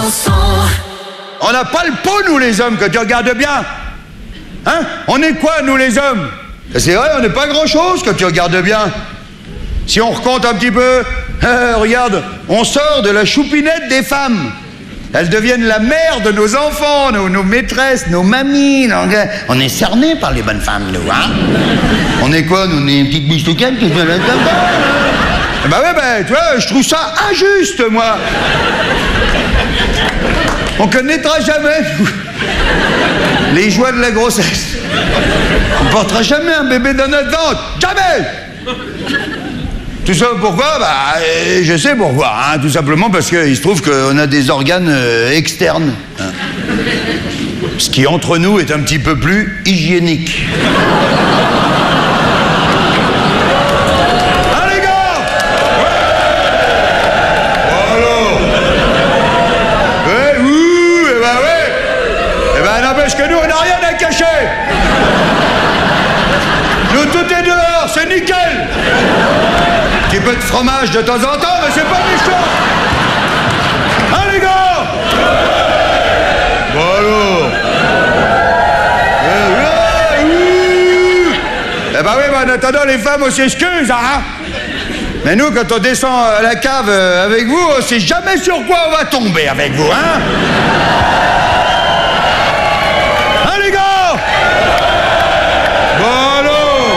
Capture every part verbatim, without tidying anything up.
chanson. On n'a pas le pot, nous les hommes, que tu regardes bien. Hein? On est quoi, nous les hommes? C'est vrai, on n'est pas grand-chose, que tu regardes bien. Si on recompte un petit peu, euh, regarde, on sort de la choupinette des femmes. Elles deviennent la mère de nos enfants, nos, nos maîtresses, nos mamies. Nos... On est cernés par les bonnes femmes, nous, hein? On est quoi, nous? On est une petite bistouquette qui fait la table. Bah ouais, bah, tu vois, je trouve ça injuste, moi. On connaîtra jamais les joies de la grossesse. On ne portera jamais un bébé dans notre ventre. Jamais! Tout ça pourquoi? Bah, euh, je sais pourquoi. Hein, tout simplement parce qu'il se trouve qu'on a des organes euh, externes. Hein. Ce qui, entre nous, est un petit peu plus hygiénique. Hein, les gars? Ouais. Alors? Ouais, ouh, eh ben ouais. Eh ben, n'empêche que nous, on n'a rien à cacher. Nous, tout est dehors, c'est nickel. Un petit peu de fromage de temps en temps, mais c'est pas méchant. Hein, les gars? Bon alors. Eh ben oui, mais en attendant, les femmes, on s'excuse, hein? Mais nous, quand on descend à la cave avec vous, on sait jamais sur quoi on va tomber avec vous, hein? Hein, les gars? Bon alors.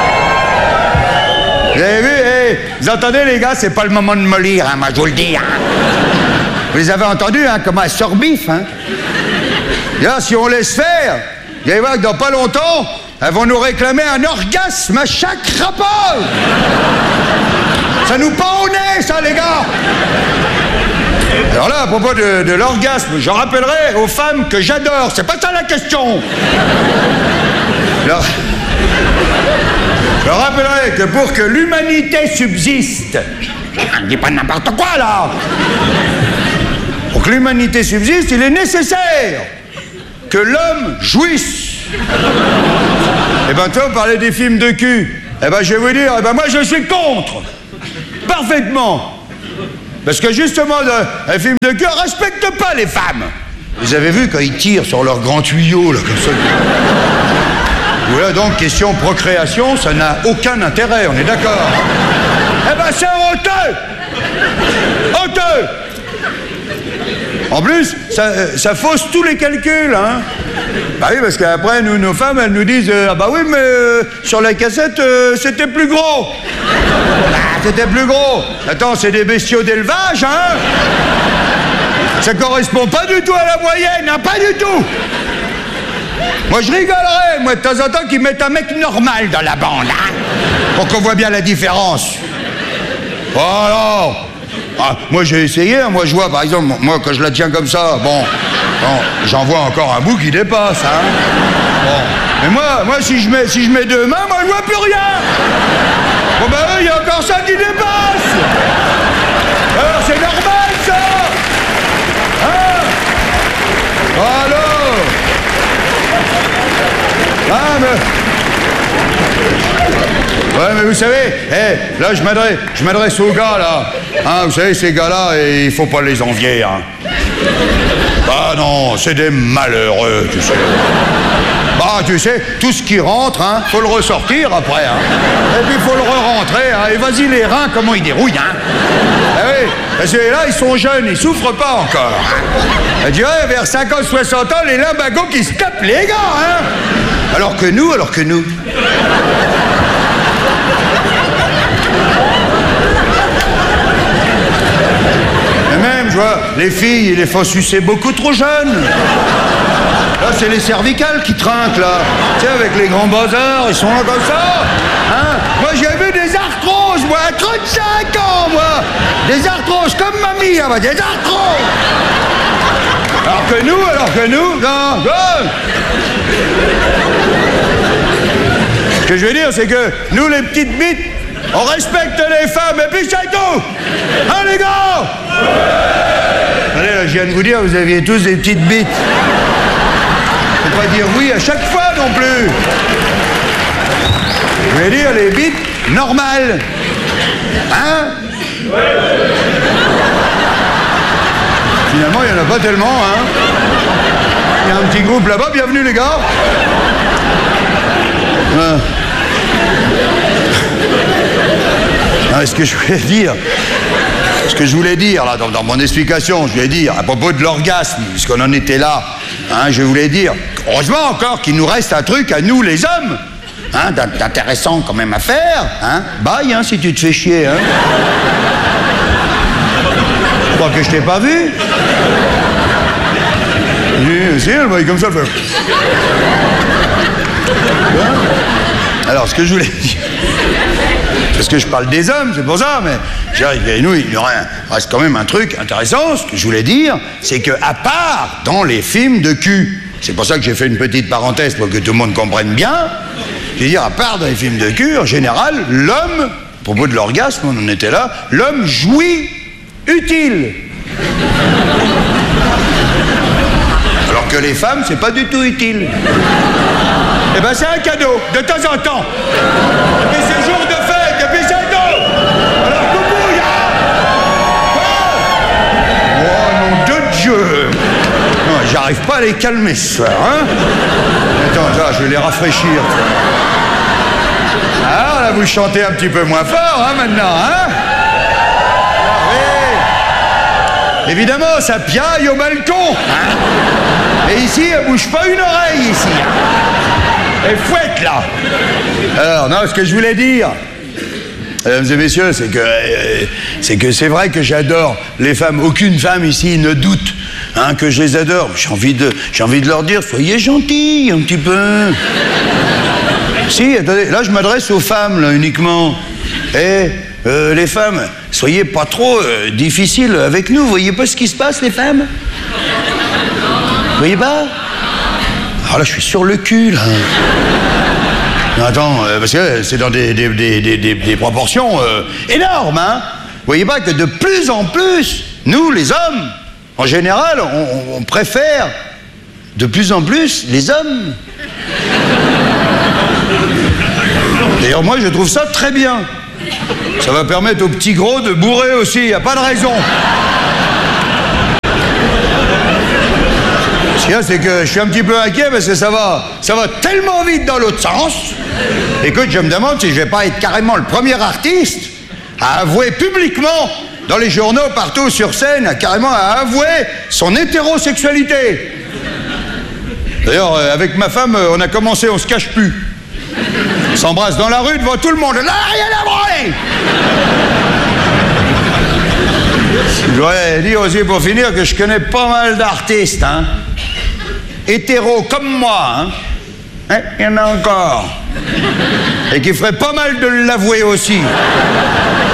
Vous avez vu? Vous entendez, les gars, c'est pas le moment de mollir, hein, moi, je vous le dis, hein. Vous les avez entendus, hein, comment elles sorbifent, hein. Là, si on laisse faire, vous allez voir que dans pas longtemps, elles vont nous réclamer un orgasme à chaque rapport. Ça nous pend au nez, ça, les gars. Alors là, à propos de, de l'orgasme, je rappellerai aux femmes que j'adore, c'est pas ça la question. Alors... Je rappellerai que pour que l'humanité subsiste, ne dis pas n'importe quoi là, pour que l'humanité subsiste, il est nécessaire que l'homme jouisse. Et ben toi, vous parlez des films de cul. Eh ben je vais vous dire, eh ben moi je suis contre. Parfaitement. Parce que justement, un film de cul ne respecte pas les femmes. Vous avez vu quand ils tirent sur leur grand tuyau là, comme ça. Voilà, donc, question procréation, ça n'a aucun intérêt, on est d'accord? Eh ben, c'est honteux! Honteux! En plus, ça, ça fausse tous les calculs, hein? Bah oui, parce qu'après, nous, nos femmes, elles nous disent euh, ah bah oui, mais euh, sur la cassette, euh, c'était plus gros! Bah, c'était plus gros! Attends, c'est des bestiaux d'élevage, hein? Ça correspond pas du tout à la moyenne, hein? Pas du tout! Moi, je rigolerais, moi, de temps en temps, qu'ils mettent un mec normal dans la bande, hein, pour qu'on voit bien la différence. Voilà. Ah, moi, j'ai essayé, hein, moi, je vois, par exemple, moi, quand je la tiens comme ça, bon, bon j'en vois encore un bout qui dépasse, hein. Bon, mais moi, moi, si je mets, si je mets deux mains, moi, je vois plus rien. Bon, ben, il y a encore ça qui dépasse. Alors, c'est normal, ça. Hein? Alors. Ah, mais... Ouais, mais vous savez, hey, là, je m'adresse, je m'adresse aux gars, là. Hein, vous savez, ces gars-là, il faut pas les envier, hein. Ah non, c'est des malheureux, tu sais. Bah, tu sais, tout ce qui rentre, hein, faut le ressortir après, hein. Et puis, faut le re-rentrer, hein. Et vas-y, les reins, comment ils dérouillent, hein. Ah oui, parce que là, ils sont jeunes, ils souffrent pas encore. Je dirais, vers cinquante soixante ans, les limbagos qui se tapent les gars, hein. Alors que nous, alors que nous. Et même, je vois, les filles, ils les font sucer beaucoup trop jeunes. Là, c'est les cervicales qui trinquent, là. Tu sais, avec les grands bazars, ils sont là comme ça. Hein? Moi, j'ai vu des arthroses, moi, à trente-cinq ans, moi. Des arthroses comme mamie, là, des arthroses. Alors que nous, alors que nous, non, non. Ce que je veux dire, c'est que nous, les petites bites, on respecte les femmes, et puis c'est tout. Hein, les gars? Allez, là, je viens de vous dire, vous aviez tous des petites bites. Faut pas dire oui à chaque fois non plus. Je veux dire les bites normales. Hein? finalement, il n'y en a pas tellement, hein. Il y a un petit groupe là-bas, bienvenue les gars. Euh. Non, ce que je voulais dire, ce que je voulais dire, là, dans, dans mon explication, je voulais dire, à propos de l'orgasme, puisqu'on en était là, hein, je voulais dire, heureusement encore qu'il nous reste un truc à nous, les hommes, hein, d'intéressant quand même à faire, hein. Bye, hein, si tu te fais chier, hein. Je crois que je t'ai pas vu. Si, si, elle va comme ça, elle fait... Alors, ce que je voulais dire... Parce que je parle des hommes, c'est pour ça, mais nous, il y aurait un, reste quand même un truc intéressant. Ce que je voulais dire, c'est que à part dans les films de cul, c'est pour ça que j'ai fait une petite parenthèse pour que tout le monde comprenne bien, je veux dire, à part dans les films de cul, en général, l'homme, à propos de l'orgasme, on en était là, l'homme jouit utile. Alors que les femmes, c'est pas du tout utile. Eh ben c'est un cadeau, de temps en temps. Et c'est jour de fête, et puis c'est tout. Alors coucou, ya. Oh nom de Dieu. Non, j'arrive pas à les calmer ce soir, hein. Attends, là, je vais les rafraîchir. Ah, là, vous chantez un petit peu moins fort, hein, maintenant, hein. Oui. Évidemment, ça piaille au balcon, hein. Et ici, elle bouge pas une oreille, ici, hein. Et fouette, là. Alors, non, ce que je voulais dire, mesdames et messieurs, c'est que euh, c'est que c'est vrai que j'adore les femmes. Aucune femme ici ne doute, hein, que je les adore. J'ai envie de, j'ai envie de leur dire, soyez gentils un petit peu. Si, attendez, là, je m'adresse aux femmes, là, uniquement. Et euh, les femmes, soyez pas trop euh, difficiles avec nous. Vous voyez pas ce qui se passe, les femmes? Vous voyez pas? Alors là, je suis sur le cul, là. Non, attends, euh, parce que c'est dans des, des, des, des, des proportions euh, énormes, hein. Vous voyez pas que de plus en plus, nous, les hommes, en général, on, on préfère de plus en plus les hommes. D'ailleurs, moi, je trouve ça très bien. Ça va permettre aux petits gros de bourrer aussi, il n'y a pas de raison. Ce qu'il y a, c'est que je suis un petit peu inquiet parce que ça va, ça va tellement vite dans l'autre sens. Écoute, je me demande si je vais pas être carrément le premier artiste à avouer publiquement, dans les journaux, partout sur scène, à carrément à avouer son hétérosexualité. D'ailleurs, avec ma femme, on a commencé, on se cache plus. On s'embrasse dans la rue devant tout le monde. Là, rien à branler. Je voudrais dire aussi pour finir que je connais pas mal d'artistes, hein. Hétéros comme moi, hein. Hein, il y en a encore. Et qui ferait pas mal de l'avouer aussi.